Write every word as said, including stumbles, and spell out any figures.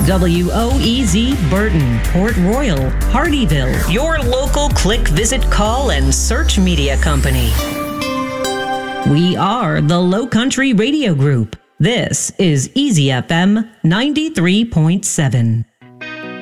W O E Z Burton, Port Royal, Hardyville, your local click, visit, call, and search media company. We are the Low Country Radio Group. This is Easy F M ninety-three point seven.